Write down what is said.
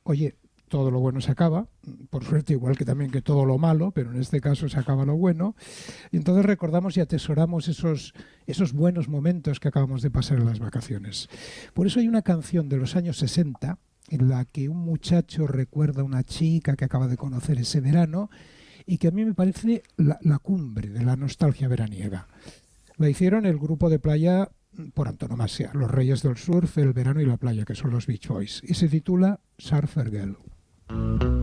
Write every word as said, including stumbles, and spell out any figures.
oye, todo lo bueno se acaba, por suerte, igual que también que todo lo malo, pero en este caso se acaba lo bueno, y entonces recordamos y atesoramos esos, esos buenos momentos que acabamos de pasar en las vacaciones. Por eso hay una canción de los años sesenta en la que un muchacho recuerda a una chica que acaba de conocer ese verano y que a mí me parece la, la cumbre de la nostalgia veraniega. La hicieron el grupo de playa por antonomasia, los reyes del surf, el verano y la playa, que son los Beach Boys, y se titula Surfer Girl.